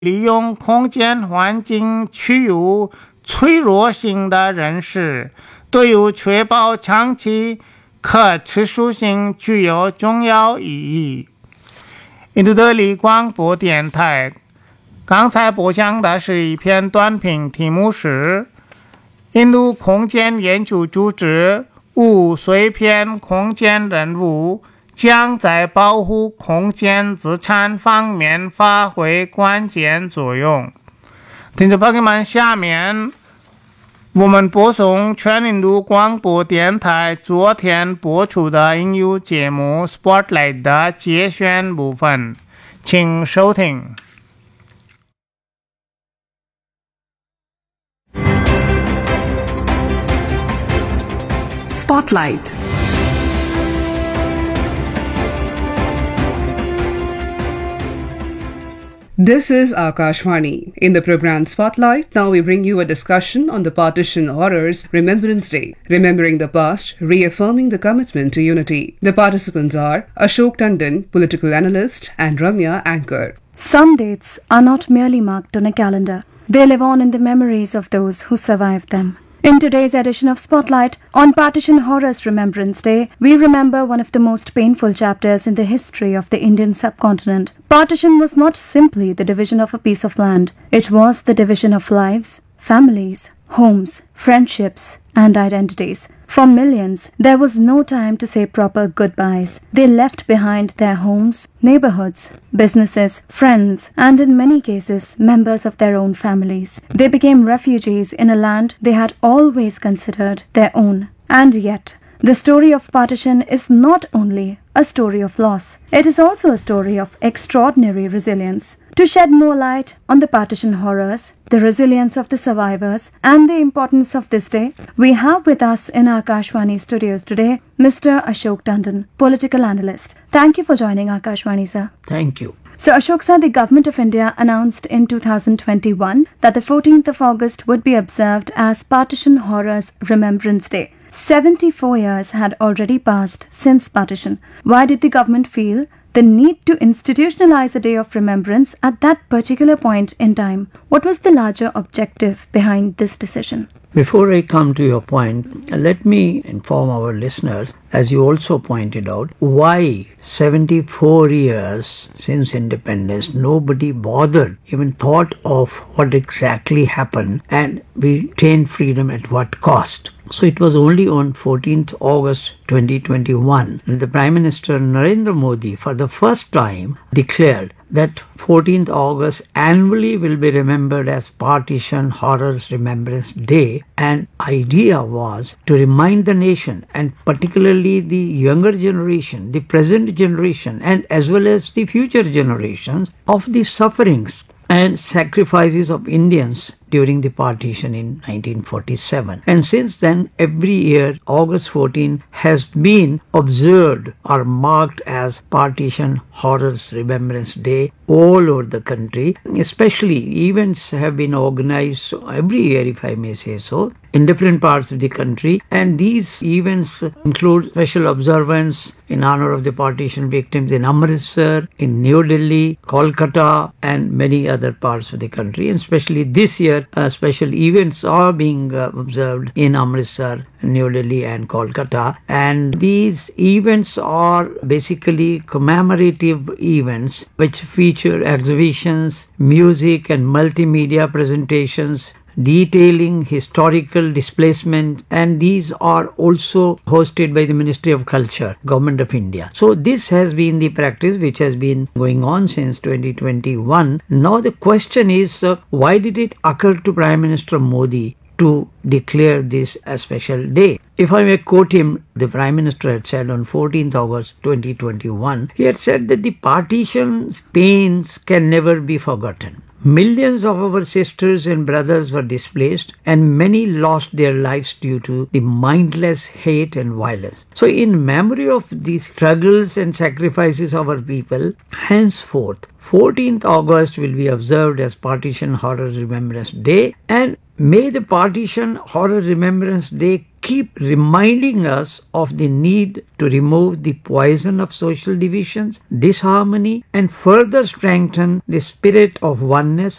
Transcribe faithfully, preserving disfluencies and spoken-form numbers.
利用空间环境区有脆弱性的人士，对于确保长期可持续性具有重要意义。印度德里广播电台刚才播讲的是一篇短评，题目是印度空间研究组织无碎片空间任务将在保护空间资产方面发挥关键作用。听众朋友们，下面我们播送全印度广播电台昨天播出的音乐节目 Spotlight 的节选部分，请收听。 Spotlight. This is Akashvani. In the program Spotlight, now we bring you a discussion on the Partition Horrors Remembrance Day, remembering the past, reaffirming the commitment to unity. The participants are Ashok Tandon, political analyst, and Ramya, anchor. Some dates are not merely marked on a calendar. They live on in the memories of those who survived them. In today's edition of Spotlight, on Partition Horrors Remembrance Day, we remember one of the most painful chapters in the history of the Indian subcontinent. Partition was not simply the division of a piece of land. It was the division of lives, families, homes, friendships, and identities. For millions, there was no time to say proper goodbyes. They left behind their homes, neighborhoods, businesses, friends, and in many cases, members of their own families. They became refugees in a land they had always considered their own. And yet, the story of partition is not only a story of loss. It is also a story of extraordinary resilience. To shed more light on the partition horrors, the resilience of the survivors, and the importance of this day, we have with us in our Akashvani studios today Mister Ashok Tandon, political analyst. Thank you for joining Akashvani, sir. Thank you. So, Ashok sir, the Government of India announced in two thousand twenty-one that the fourteenth of August would be observed as Partition Horrors Remembrance Day. seventy-four years had already passed since partition. Why did the government feel the need to institutionalize a day of remembrance at that particular point in time? What was the larger objective behind this decision? Before I come to your point, let me inform our listeners, as you also pointed out, why seventy-four years since independence, nobody bothered, even thought of what exactly happened and we retained freedom at what cost. So it was only on fourteenth of August twenty twenty-one when the Prime Minister Narendra Modi for the first time declared that fourteenth of August annually will be remembered as Partition Horrors Remembrance Day, and idea was to remind the nation, and particularly the younger generation, the present generation, and as well as the future generations, of the sufferings and sacrifices of Indians during the partition in nineteen forty-seven. And since then, every year, August fourteenth has been observed or marked as Partition Horrors Remembrance Day all over the country. Especially, events have been organized every year, if I may say so, in different parts of the country. And these events include special observance in honor of the partition victims in Amritsar, in New Delhi, Kolkata, and many other parts of the country. And especially this year, uh, special events are being uh, observed in Amritsar, New Delhi, and Kolkata. And these events are basically commemorative events which feature exhibitions, music, and multimedia presentations detailing historical displacement, and these are also hosted by the Ministry of Culture, Government of India. So this has been the practice which has been going on since twenty twenty-one. Now the question is, uh, why did it occur to Prime Minister Modi to declare this a special day? If I may quote him, the Prime Minister had said on fourteenth of August twenty twenty-one, he had said that the partition's pains can never be forgotten. Millions of our sisters and brothers were displaced, and many lost their lives due to the mindless hate and violence. So in memory of the struggles and sacrifices of our people, henceforth, fourteenth August will be observed as Partition Horror Remembrance Day, and may the Partition Horror Remembrance Day keep reminding us of the need to remove the poison of social divisions, disharmony, and further strengthen the spirit of oneness